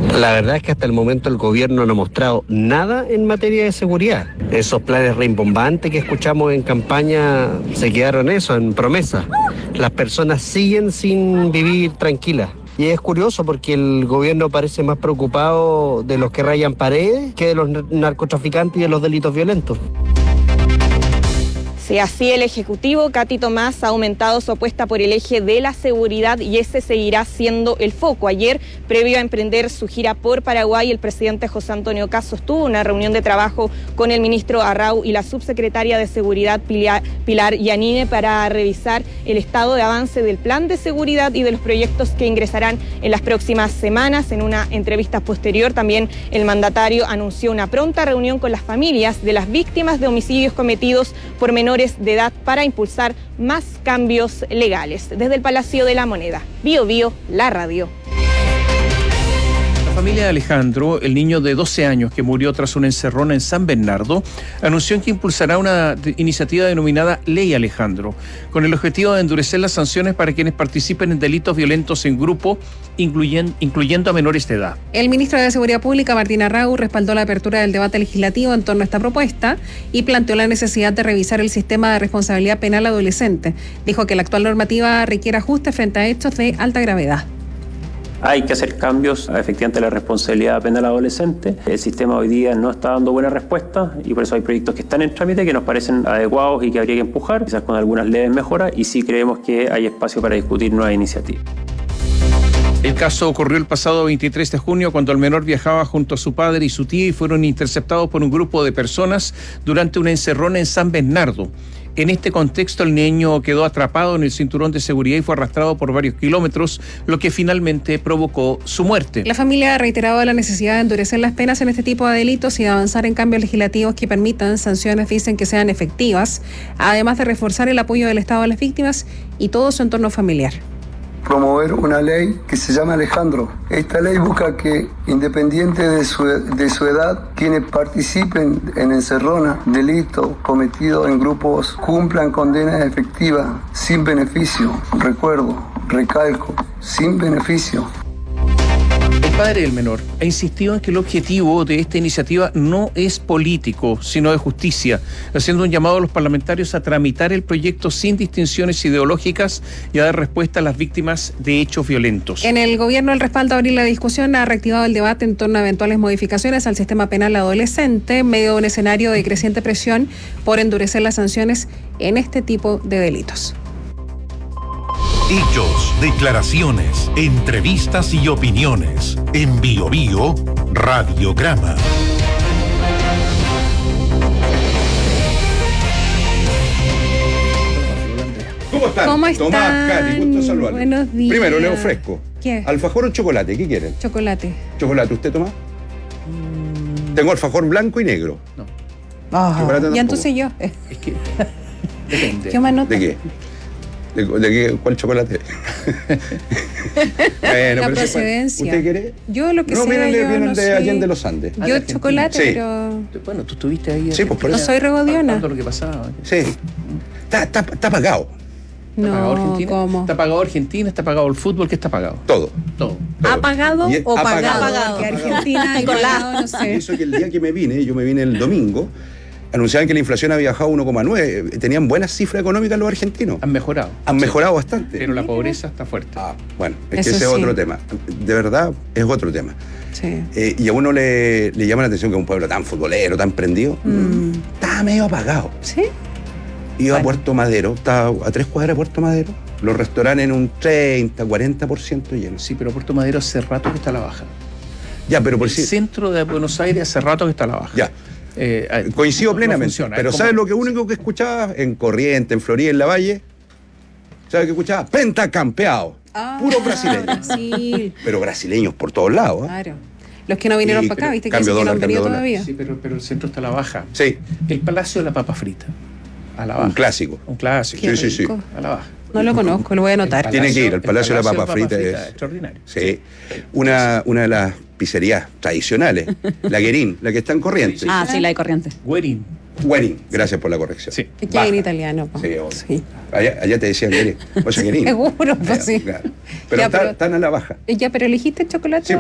La verdad es que hasta el momento el gobierno no ha mostrado nada en materia de seguridad. Esos planes rimbombantes que escuchamos en campaña se quedaron en promesa. Las personas siguen sin vivir tranquilas. Y es curioso porque el gobierno parece más preocupado de los que rayan paredes que de los narcotraficantes y de los delitos violentos. Sí, así el Ejecutivo, Katy Tomás, ha aumentado su apuesta por el eje de la seguridad y ese seguirá siendo el foco. Ayer, previo a emprender su gira por Paraguay, el presidente José Antonio Kast sostuvo una reunión de trabajo con el ministro Arrau y la subsecretaria de Seguridad Pilar Yanine para revisar el estado de avance del plan de seguridad y de los proyectos que ingresarán en las próximas semanas. En una entrevista posterior, también el mandatario anunció una pronta reunión con las familias de las víctimas de homicidios cometidos por menores de edad para impulsar más cambios legales. Desde el Palacio de la Moneda, Bío Bío, la radio. La familia de Alejandro, el niño de 12 años que murió tras una encerrona en San Bernardo, anunció que impulsará una iniciativa denominada Ley Alejandro, con el objetivo de endurecer las sanciones para quienes participen en delitos violentos en grupo, incluyendo a menores de edad. El ministro de Seguridad Pública, Martín Arrau, respaldó la apertura del debate legislativo en torno a esta propuesta y planteó la necesidad de revisar el sistema de responsabilidad penal adolescente. Dijo que la actual normativa requiere ajustes frente a hechos de alta gravedad. Hay que hacer cambios efectivamente a la responsabilidad penal adolescente. El sistema hoy día no está dando buena respuesta y por eso hay proyectos que están en trámite que nos parecen adecuados y que habría que empujar, quizás con algunas leves mejoras, y sí creemos que hay espacio para discutir nuevas iniciativas. El caso ocurrió el pasado 23 de junio cuando el menor viajaba junto a su padre y su tía y fueron interceptados por un grupo de personas durante una encerrona en San Bernardo. En este contexto, el niño quedó atrapado en el cinturón de seguridad y fue arrastrado por varios kilómetros, lo que finalmente provocó su muerte. La familia ha reiterado la necesidad de endurecer las penas en este tipo de delitos y de avanzar en cambios legislativos que permitan sanciones, dicen, que sean efectivas, además de reforzar el apoyo del Estado a las víctimas y todo su entorno familiar. Promover una ley que se llama Alejandro. Esta ley busca que, independiente de su edad, quienes participen en encerrona, delitos cometidos en grupos, cumplan condenas efectivas, sin beneficio. Recuerdo, recalco, sin beneficio. El padre del menor ha insistido en que el objetivo de esta iniciativa no es político, sino de justicia, haciendo un llamado a los parlamentarios a tramitar el proyecto sin distinciones ideológicas y a dar respuesta a las víctimas de hechos violentos. En el gobierno, el respaldo a abrir la discusión ha reactivado el debate en torno a eventuales modificaciones al sistema penal adolescente, en medio de un escenario de creciente presión por endurecer las sanciones en este tipo de delitos. Hechos, declaraciones, entrevistas y opiniones. En Bío Bío, Radiograma. ¿Cómo están? ¿Cómo están? Tomás, Katy, gusto saludarlos. Buenos días. Primero, Leo Fresco. ¿Qué? ¿Alfajor o chocolate? ¿Qué quieren? Chocolate. ¿Chocolate usted toma? Tengo alfajor blanco y negro. No. Chocolate tampoco. Ya entonces yo. Es que depende. ¿Qué más nota? ¿De qué? ¿De qué? ¿Cuál chocolate? Bueno, La pero procedencia. ¿Usted quiere? Yo lo que No, sea, vienen yo no de soy... Allende los Andes. Yo chocolate, Sí. pero... Bueno, tú estuviste ahí. Sí, pues por No eso. soy regodiona. Lo que pasaba. Sí. Está pagado. ¿Está pagado No, Argentina? ¿cómo? ¿Está pagado Argentina? ¿Está pagado el fútbol? ¿Qué está pagado? Todo. Todo. ¿Ha pagado Y- o apagado. pagado? Porque Argentina y Con la- pagado, no Y sé. eso que el día que yo me vine el domingo, anunciaban que la inflación había bajado 1,9. Tenían buenas cifras económicas los argentinos. Han mejorado. Han mejorado bastante. Pero la pobreza está fuerte. Ah, bueno, es Eso que ese es sí. otro tema. De verdad, es otro tema. Sí. Y a uno le llama la atención que un pueblo tan futbolero, tan prendido, estaba medio apagado. ¿Sí? Iba a Bueno. Puerto Madero, estaba a 3 cuadras de Puerto Madero, los restaurantes en un 30, 40% llenos. Sí, pero Puerto Madero hace rato que está a la baja. Ya, pero por El si... centro de Buenos Aires hace rato que está a la baja. Ya. Coincido no plenamente. funciona. Pero Es ¿sabes como- lo que único que escuchaba en Corrientes, en Florida, en La Valle? ¿Sabes qué escuchaba? Pentacampeado. Puros brasileños. Brasil. Pero brasileños por todos lados. ¿eh? Claro. Los que no vinieron Y para acá, viste que cambio dicen que no han dólar, venido cambio todavía. Sí, pero el centro está a la baja. Sí, El Palacio de la Papa Frita. A la baja. un clásico. Un clásico. Qué Sí, sí, sí. rico. A la baja. No lo conozco, lo voy a anotar. Tiene que ir, el Palacio de la Papa Frita es- extraordinario. Sí. Una de las pizzerías tradicionales, la Guerín, la que está en Corrientes. Ah, sí, la de corriente. Guerín. Guerín, gracias por la corrección. Sí. Es que hay en italiano. po. Sí, obvio. Sí. Allá te decían Guerín. O sea, Guerín. Seguro, pues sí. Claro. Pero Ya, pero- están a la baja. Ya, pero elegiste chocolate. Sí,